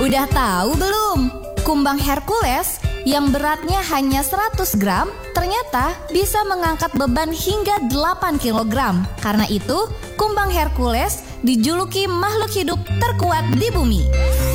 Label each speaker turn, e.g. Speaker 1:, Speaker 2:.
Speaker 1: Udah tahu belum? Kumbang Hercules yang beratnya hanya 100 gram ternyata bisa mengangkat beban hingga 8 kilogram. Karena itu, kumbang Hercules dijuluki makhluk hidup terkuat di bumi.